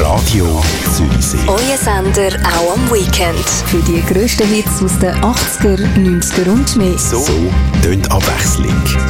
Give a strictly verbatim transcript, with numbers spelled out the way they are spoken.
Radio Zürichsee. Euer Sender auch am Weekend. Für die grössten Hits aus den achtziger, neunziger und mehr. So tönt Abwechslung.